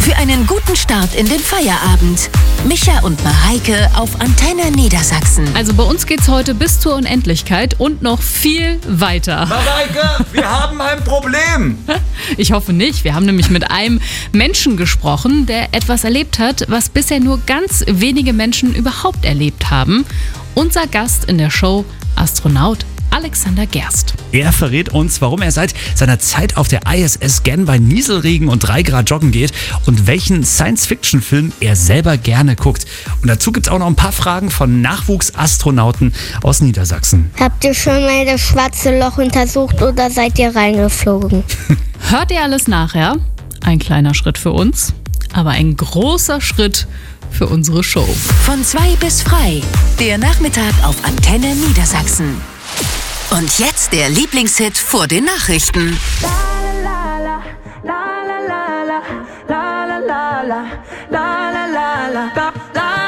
Für einen guten Start in den Feierabend. Micha und Mareike auf Antenne Niedersachsen. Also bei uns geht's heute bis zur Unendlichkeit und noch viel weiter. Mareike, wir haben ein Problem. Ich hoffe nicht. Wir haben nämlich mit einem Menschen gesprochen, der etwas erlebt hat, was bisher nur ganz wenige Menschen überhaupt erlebt haben. Unser Gast in der Show, Astronaut Alexander Gerst. Er verrät uns, warum er seit seiner Zeit auf der ISS gern bei Nieselregen und 3 Grad joggen geht und welchen Science-Fiction-Film er selber gerne guckt. Und dazu gibt es auch noch ein paar Fragen von Nachwuchsastronauten aus Niedersachsen. Habt ihr schon mal das schwarze Loch untersucht oder seid ihr reingeflogen? Hört ihr alles nachher? Ein kleiner Schritt für uns, aber ein großer Schritt für unsere Show. Von 2 bis frei. Der Nachmittag auf Antenne Niedersachsen. Und jetzt der Lieblingshit vor den Nachrichten. La la la la la la la la la la la la la